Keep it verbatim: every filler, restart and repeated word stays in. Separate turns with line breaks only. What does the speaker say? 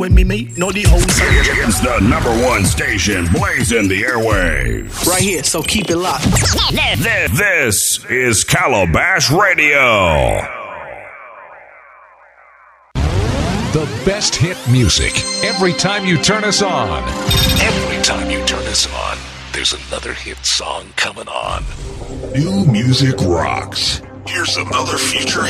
When me meet, know the host.
It's the number one station blazing the airwaves.
Right here, so keep it locked.
This is Calabash Radio.
The best hit music every time you turn us on. Every time you turn us on, there's another hit song coming on.
New music rocks. Here's another future